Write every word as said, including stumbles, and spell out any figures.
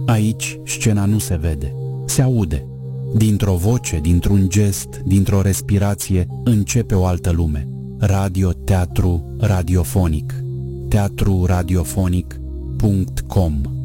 Aici scena nu se vede, se aude. Dintr-o voce, dintr-un gest, dintr-o respirație, începe o altă lume. Radio-teatru radiofonic. teatru radiofonic punct com